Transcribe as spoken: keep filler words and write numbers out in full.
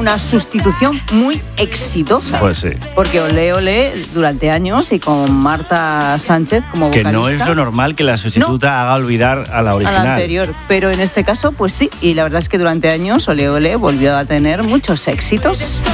una sustitución muy exitosa. Pues sí. Porque Olé Olé durante años y con Marta Sánchez como Que vocalista. no es lo normal que la sustituta no. haga olvidar a la original. A la anterior, pero en este caso pues sí, y la verdad es que durante años Olé Olé volvió a tener muchos éxitos.